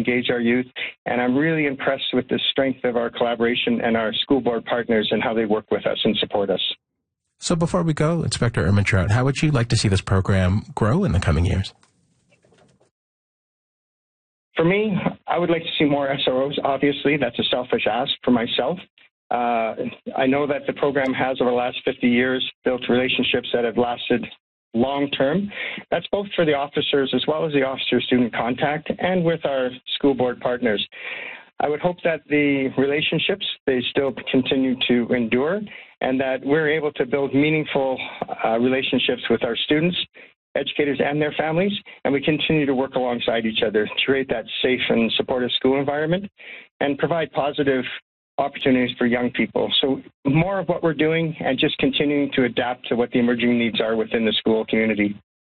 engage our youth. And I'm really impressed with the strength of our collaboration and our school board partners and how they work with us and support us. So before we go, Inspector Ermintrout, how would you like to see this program grow in the coming years? For me, I would like to see more SROs. Obviously, that's a selfish ask for myself. I know that the program has, over the last 50 years, built relationships that have lasted long term. That's both for the officers as well as the officer-student contact and with our school board partners. I would hope that the relationships, they still continue to endure and that we're able to build meaningful relationships with our students, educators, and their families, and we continue to work alongside each other to create that safe and supportive school environment and provide positive opportunities for young people. So more of what we're doing and just continuing to adapt to what the emerging needs are within the school community.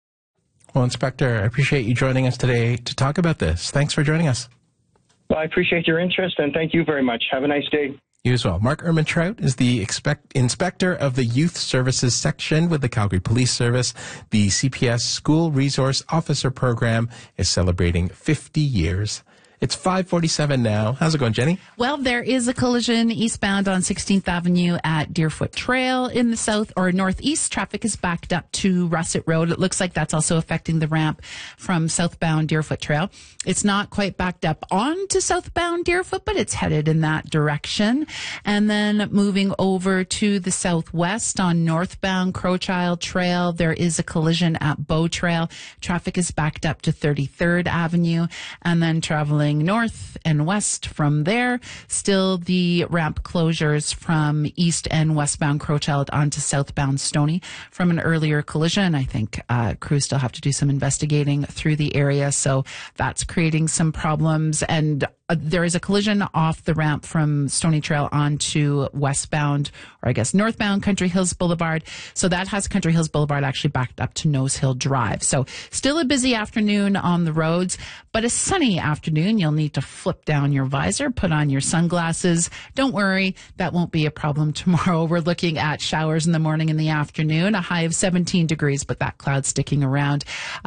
Well, Inspector, I appreciate you joining us today to talk about this. Thanks for joining us. Well, I appreciate your interest, and thank you very much. Have a nice day. You as well. Mark Ermintrout is the Inspector of the Youth Services Section with the Calgary Police Service. The CPS School Resource Officer Program is celebrating 50 years. It's 5:47 now. How's it going, Jenny? Well, there is a collision eastbound on 16th Avenue at Deerfoot Trail in the south or northeast. Traffic is backed up to Russet Road. It looks like that's also affecting the ramp from southbound Deerfoot Trail. It's not quite backed up onto southbound Deerfoot, but it's headed in that direction. And then moving over to the southwest on northbound Crowchild Trail, there is a collision at Bow Trail. Traffic is backed up to 33rd Avenue, and then traveling north and west from there. Still the ramp closures from east and westbound Crowchild onto southbound Stony from an earlier collision. I think crews still have to do some investigating through the area, so that's creating some problems. And there is a collision off the ramp from Stony Trail onto westbound, or I guess northbound Country Hills Boulevard. So that has Country Hills Boulevard actually backed up to Nose Hill Drive. So still a busy afternoon on the roads, but a sunny afternoon. You'll need to flip down your visor, put on your sunglasses. Don't worry, that won't be a problem tomorrow. We're looking at showers in the morning and the afternoon, a high of 17 degrees, but that cloud sticking around.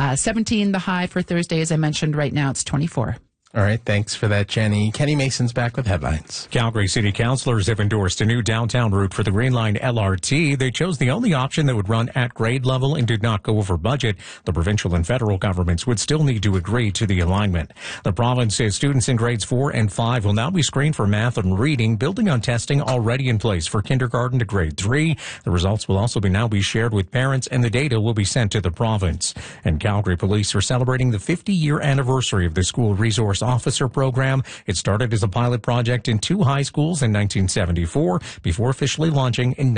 17 the high for Thursday. As I mentioned, right now it's 24. All right, thanks for that, Jenny. Kenny Mason's back with headlines. Calgary City Councilors have endorsed a new downtown route for the Green Line LRT. They chose the only option that would run at grade level and did not go over budget. The provincial and federal governments would still need to agree to the alignment. The province says students in grades 4 and 5 will now be screened for math and reading, building on testing already in place for kindergarten to grade 3. The results will also now be shared with parents, and the data will be sent to the province. And Calgary Police are celebrating the 50-year anniversary of the School Resource Officer Program. It started as a pilot project in 2 high schools in 1974 before officially launching in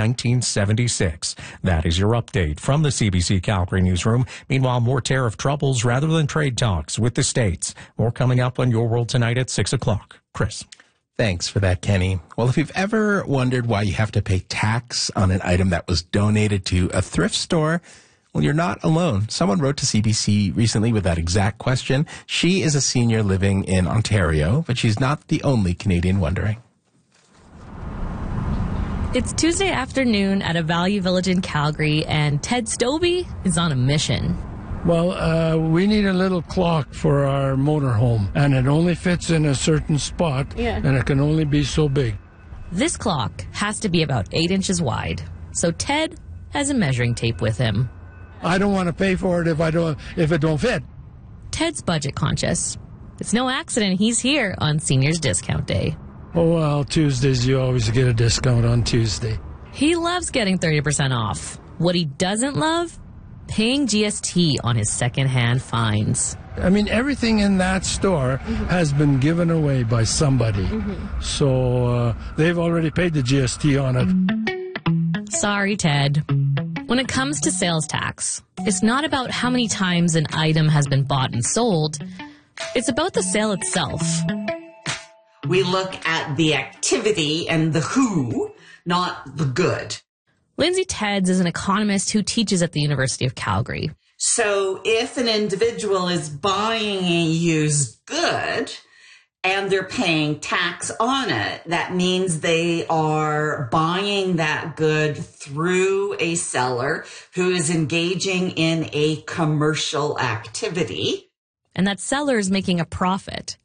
1976. That is your update from the CBC Calgary newsroom. Meanwhile, more tariff troubles rather than trade talks with the states. More coming up on Your World Tonight at 6 o'clock. Chris. Thanks for that, Kenny. Well, if you've ever wondered why you have to pay tax on an item that was donated to a thrift store, well, you're not alone. Someone wrote to CBC recently with that exact question. She is a senior living in Ontario, but she's not the only Canadian wondering. It's Tuesday afternoon at a Value Village in Calgary, and Ted Stobie is on a mission. Well, we need a little clock for our motorhome, and it only fits in a certain spot, and it can only be so big. This clock has to be about 8 inches wide, so Ted has a measuring tape with him. I don't want to pay for it if it don't fit. Ted's budget conscious. It's no accident he's here on Seniors Discount Day. Oh, well, Tuesdays you always get a discount on Tuesday. He loves getting 30% off. What he doesn't love? Paying GST on his secondhand finds. I mean, everything in that store has been given away by somebody. So they've already paid the GST on it. Sorry, Ted. When it comes to sales tax, it's not about how many times an item has been bought and sold. It's about the sale itself. We look at the activity and the who, not the good. Lindsay Tedds is an economist who teaches at the University of Calgary. So if an individual is buying a used good and they're paying tax on it, that means they are buying that good through a seller who is engaging in a commercial activity. And that seller is making a profit.